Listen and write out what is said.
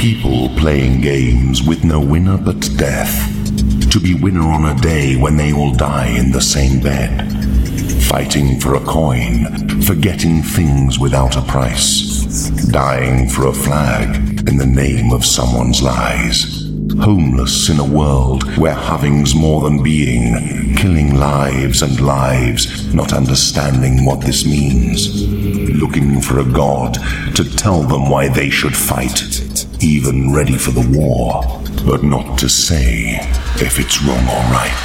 people playing games with no winner but death. To be winner on a day when they all die in the same bed. Fighting for a coin, forgetting things without a price. Dying for a flag in the name of someone's lies. Homeless in a world where having's more than being, killing lives and lives, not understanding what this means. Looking for a god to tell them why they should fight, even ready for the war, but not to say if it's wrong or right.